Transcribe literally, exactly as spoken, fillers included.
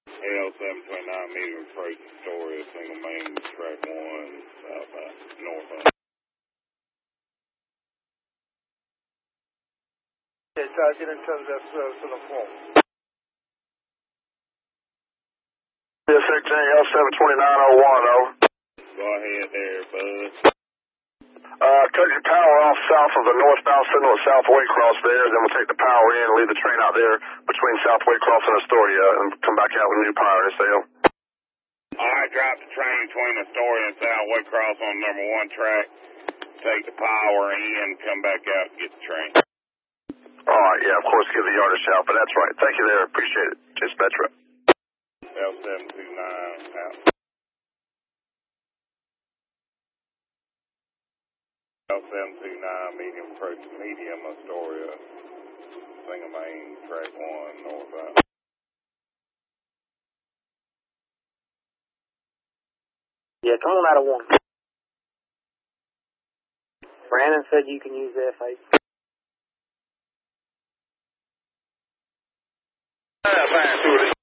L seven twenty-nine, medium approach Astoria, single main, track one, south, uh, north. Okay, try to get in touch with that service to the phone. Yes, sixteen, L seven twenty-nine oh one, over. Go ahead there, bud. Uh, cut your power off south of the northbound signal at South Waycross there, then we'll take the power in and leave the train out there between South Waycross and Astoria and come back out with new power in S L. Alright, drop the train between Astoria and South Waycross on number one track. Take the power in, come back out and get the train. Alright, yeah, of course, give the yard a shout, but that's right. Thank you there, appreciate it. Just Metro. L seven twenty-nine, out. L seven twenty-nine, medium approach, medium Astoria, single main, track one, northbound. Yeah, come on out of one. Brandon said you can use the F eight. Yeah, fine,